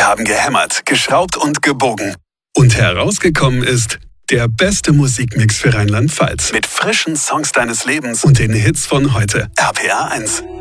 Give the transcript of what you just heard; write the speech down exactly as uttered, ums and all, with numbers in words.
haben gehämmert, geschraubt und gebogen. Und herausgekommen ist der beste Musikmix für Rheinland-Pfalz. Mit frischen Songs deines Lebens und den Hits von heute. R P R eins.